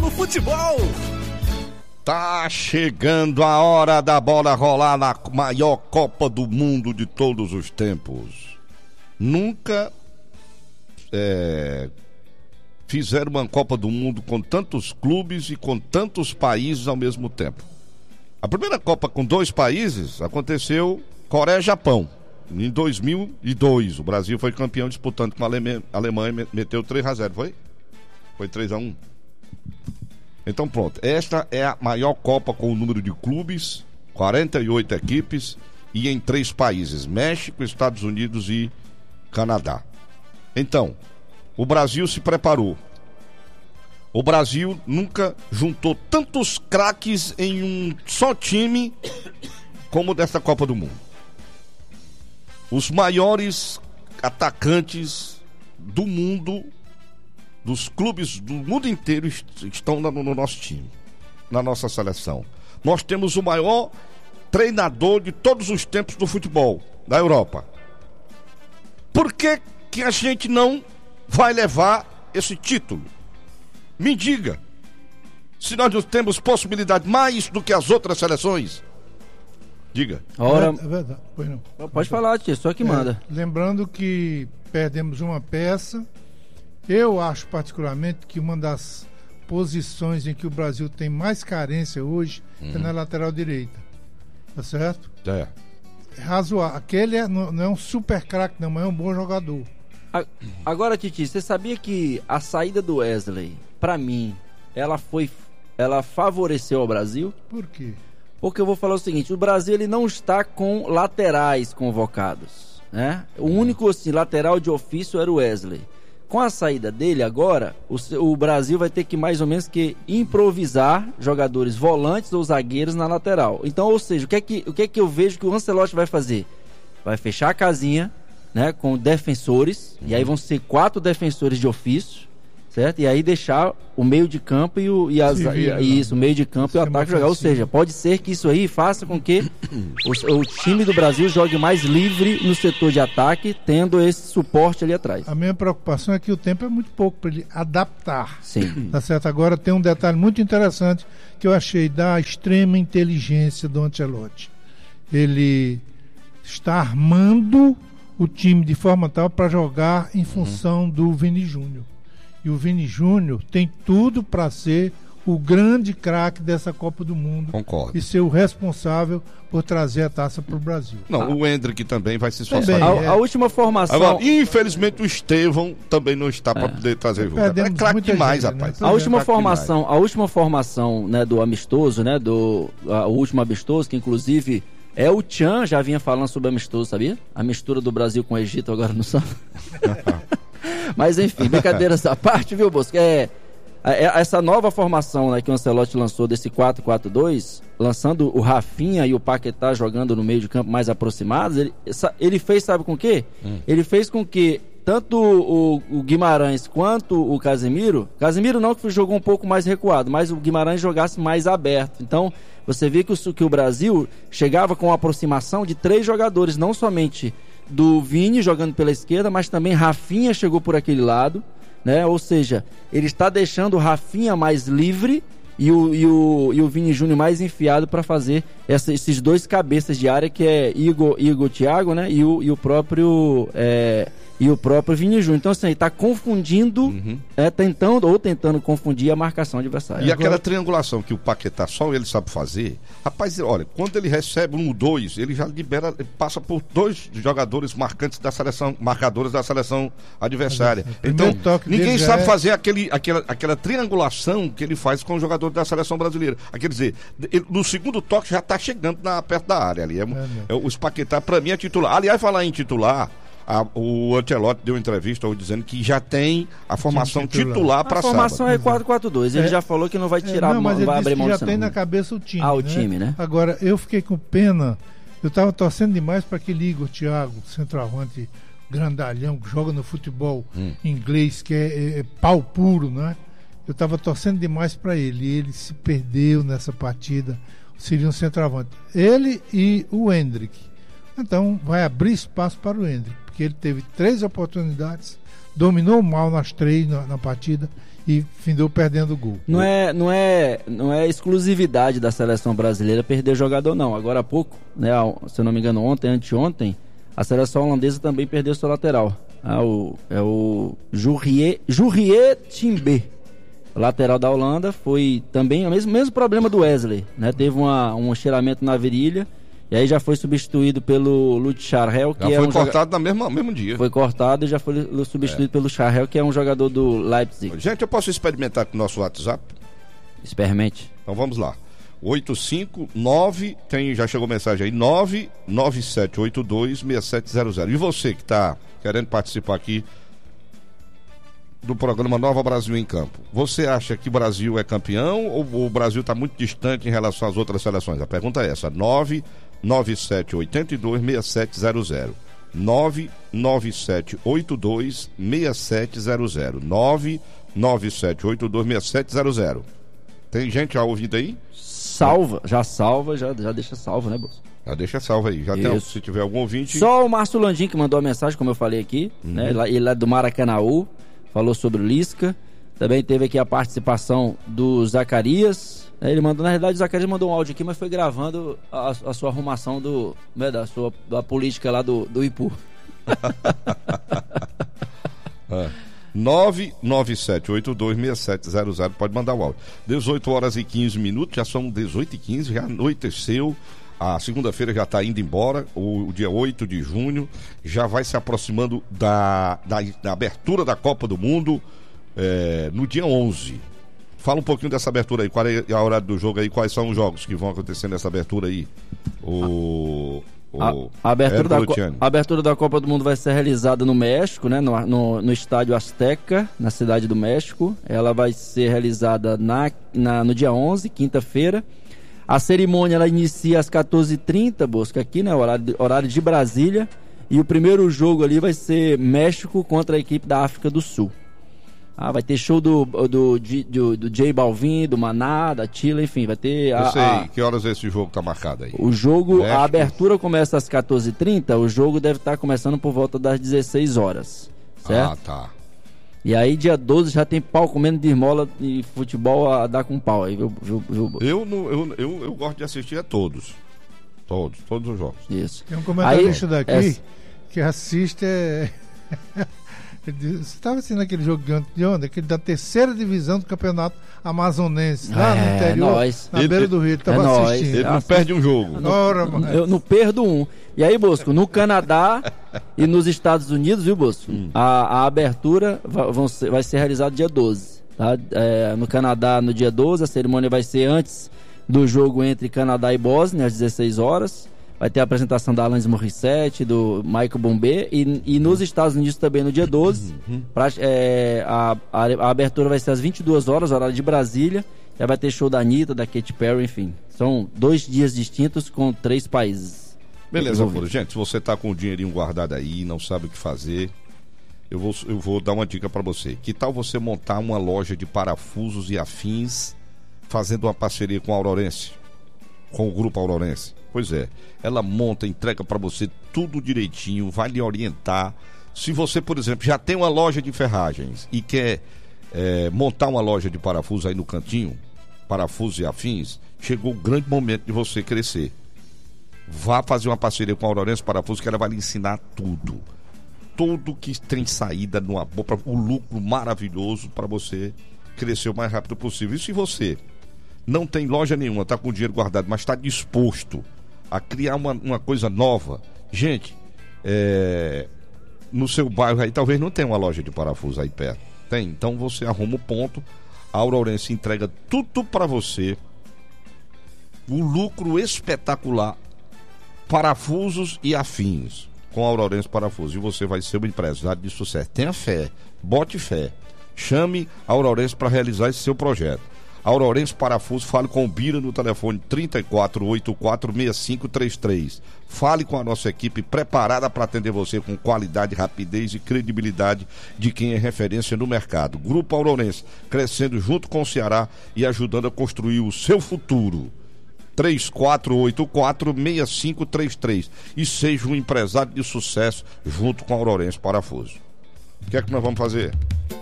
pelo futebol. Tá chegando a hora da bola rolar na maior Copa do Mundo de todos os tempos. Nunca fizeram uma Copa do Mundo com tantos clubes e com tantos países ao mesmo tempo. A primeira Copa com 2 países aconteceu Coreia e Japão, em 2002. O Brasil foi campeão disputando com a Alemanha, meteu 3-0, foi? Foi 3-1. Então pronto, esta é a maior Copa com o número de clubes, 48 equipes e em 3 países, México, Estados Unidos e Canadá. Então, o Brasil se preparou. O Brasil nunca juntou tantos craques em um só time como dessa Copa do Mundo. Os maiores atacantes do mundo, dos clubes do mundo inteiro estão no nosso time, na nossa seleção. Nós temos o maior treinador de todos os tempos do futebol da Europa. Por que que a gente não vai levar esse título? Me diga, se nós não temos possibilidade mais do que as outras seleções. Diga. Ora, É verdade. Pois não. pode falar, tia, só que manda. Lembrando que perdemos uma peça. Eu acho particularmente que uma das posições em que o Brasil tem mais carência hoje é na lateral direita. Tá certo? É. É razoável. Aquele não é um super craque, não, mas é um bom jogador. Agora, Titi, você sabia que a saída do Wesley, pra mim, ela favoreceu ao Brasil? Por quê? Porque eu vou falar o seguinte, o Brasil ele não está com laterais convocados, né? O único assim, lateral de ofício era o Wesley. Com a saída dele agora, o Brasil vai ter que mais ou menos que improvisar jogadores volantes ou zagueiros na lateral. Então, ou seja, o que é que eu vejo que o Ancelotti vai fazer? Vai fechar a casinha, né, com defensores, e aí vão ser 4 defensores de ofício, certo? E aí deixar o meio de campo o meio de campo e o ataque jogar. Ou seja, pode ser que isso aí faça com que o time do Brasil jogue mais livre no setor de ataque, tendo esse suporte ali atrás. A minha preocupação é que o tempo é muito pouco para ele adaptar. Sim. Tá certo? Agora tem um detalhe muito interessante que eu achei da extrema inteligência do Ancelotti. Ele está armando o time de forma tal para jogar em função do Vini Júnior. E o Vini Júnior tem tudo para ser o grande craque dessa Copa do Mundo. Concordo. E ser o responsável por trazer a taça para o Brasil. Não, o Endrick também vai se esforçar. A última formação... Agora, infelizmente o Estevão também não está para poder trazer jogo. É craque demais, rapaz. A última formação, né, do amistoso, né, o último amistoso, que inclusive é o Tchan, já vinha falando sobre amistoso, sabia? A mistura do Brasil com o Egito agora no samba. Mas enfim, brincadeiras à parte, viu, Bosco? Essa nova formação, né, que o Ancelotti lançou desse 4-4-2, lançando o Rafinha e o Paquetá jogando no meio de campo mais aproximados, ele fez, sabe com o quê? Ele fez com que tanto o Guimarães quanto o Casemiro não, que jogou um pouco mais recuado, mas o Guimarães jogasse mais aberto. Então, você vê que o Brasil chegava com uma aproximação de 3 jogadores, não somente do Vini jogando pela esquerda, mas também Rafinha chegou por aquele lado, né? Ou seja, ele está deixando o Rafinha mais livre e o Vini Júnior mais enfiado para fazer esses 2 cabeças de área, que é Igor Thiago, né? E o próprio Vini Júnior. Então, assim, ele está confundindo, tentando confundir a marcação adversária. E aquela triangulação que o Paquetá só ele sabe fazer, rapaz, olha, quando ele recebe 1 ou 2, ele já libera, passa por 2 jogadores marcantes da seleção, marcadores da seleção adversária. Então, ninguém sabe fazer aquela triangulação que ele faz com o jogador da seleção brasileira. Quer dizer, no segundo toque já está chegando perto da área ali. O Paquetá, para mim, é titular. Aliás, falar em titular, o Ancelotti deu entrevista hoje dizendo que já tem a formação titular para sábado. A formação é 4-4-2. Ele já falou que não vai tirar não, mas não vai ele abrir mão já tem na cabeça o time. O time, né? Agora, eu fiquei com pena. Eu estava torcendo demais para aquele Igor Thiago, centroavante grandalhão, que joga no futebol inglês, que é pau puro, né? Eu estava torcendo demais para ele. E ele se perdeu nessa partida. Seria um centroavante. Ele e o Endrick. Então, vai abrir espaço para o Endrick, porque ele teve 3 oportunidades, dominou mal nas 3 na partida e findou perdendo o gol. Não é exclusividade da seleção brasileira perder jogador, não. Agora há pouco, né, se eu não me engano, anteontem, a seleção holandesa também perdeu seu lateral. É o Jurrië Timber, lateral da Holanda. Foi também o mesmo problema do Wesley, né? Teve um cheiramento na virilha. E aí já foi substituído pelo Lutz Charrel, que já foi cortado no mesmo dia. Foi cortado e já foi substituído pelo Charrel, que é um jogador do Leipzig. Gente, eu posso experimentar com o nosso WhatsApp? Experimente. Então vamos lá. 859, já chegou mensagem aí, 997826700. E você que está querendo participar aqui do programa Nova Brasil em Campo, você acha que o Brasil é campeão ou o Brasil está muito distante em relação às outras seleções? A pergunta é essa, 997826700. 997826700. 997826700. Tem gente já ouvindo aí? Já deixa salvo, né, Bolso? Já deixa salvo aí. Se tiver algum ouvinte. Só o Márcio Landim que mandou a mensagem, como eu falei aqui, né? Ele é do Maracanaú, falou sobre o Lisca. Também teve aqui a participação do Zacarias. Ele mandou, na realidade, o Zacarias mandou um áudio aqui, mas foi gravando a sua arrumação da política lá do Ipu. 997826700, pode mandar o áudio. 18h15, já são 18h15, já anoiteceu. A segunda-feira já está indo embora, o dia 8 de junho, já vai se aproximando da abertura da Copa do Mundo no dia 11. Fala um pouquinho dessa abertura aí, qual é a hora do jogo aí, quais são os jogos que vão acontecer nessa abertura aí? A abertura da Copa do Mundo vai ser realizada no México, né? No estádio Azteca, na cidade do México. Ela vai ser realizada no dia 11, quinta-feira. A cerimônia ela inicia às 14h30, Bosco, aqui, né? Horário de Brasília. E o primeiro jogo ali vai ser México contra a equipe da África do Sul. Vai ter show do J Balvin, do Maná, da Tila, enfim, vai ter... Que horas esse jogo tá marcado aí? O jogo, a abertura começa às 14h30, o jogo deve estar começando por volta das 16 horas, certo? Tá. E aí dia 12 já tem pau comendo de esmola e futebol a dar com pau aí, viu? Eu gosto de assistir a todos os jogos. Isso. Tem um comentarista daqui que assiste Você estava assistindo aquele jogo de onde? Aquele da terceira divisão do campeonato amazonense, lá no interior, na beira do rio. Ele estava assistindo. Ele não perde um jogo. Eu não perdo um. E aí, Bosco, no Canadá e nos Estados Unidos, viu, Bosco? A abertura vai ser realizada dia 12. Tá? No Canadá, no dia 12, a cerimônia vai ser antes do jogo entre Canadá e Bósnia, às 16 horas. Vai ter a apresentação da Alanis Morissette, do Michael Bublé, e nos Estados Unidos também no dia 12. A abertura vai ser às 22 horas, horário de Brasília. Já vai ter show da Anitta, da Katy Perry, enfim. São 2 dias distintos com 3 países. Beleza, Furo. Gente, se você tá com o dinheirinho guardado aí, não sabe o que fazer, eu vou dar uma dica para você. Que tal você montar uma loja de parafusos e afins, fazendo uma parceria com a Aurorense, com o Grupo Aurorense? Pois é, ela monta, entrega para você tudo direitinho, vai lhe orientar. Se você, por exemplo, já tem uma loja de ferragens e quer montar uma loja de parafusos aí no cantinho, parafusos e afins, chegou o grande momento de você crescer. Vá fazer uma parceria com a Aurorense Parafusos, que ela vai lhe ensinar tudo. Tudo que tem saída numa boa, um lucro maravilhoso para você crescer o mais rápido possível. E se você não tem loja nenhuma, está com o dinheiro guardado, mas está disposto a criar uma coisa nova, gente, no seu bairro aí talvez não tenha uma loja de parafuso aí perto. Tem, então você arruma o ponto, a Aurorense entrega tudo para você, um lucro espetacular, parafusos e afins com a Aurorense Parafusos, e você vai ser um empresário de sucesso. Tenha fé, bote fé, chame a Aurorense para realizar esse seu projeto. Aurorense Parafusos, fale com o Bira no telefone 34846533. Fale com a nossa equipe preparada para atender você com qualidade, rapidez e credibilidade de quem é referência no mercado. Grupo Aurorense, crescendo junto com o Ceará e ajudando a construir o seu futuro. 34846533. E seja um empresário de sucesso junto com a Aurorense Parafusos. O que é que nós vamos fazer?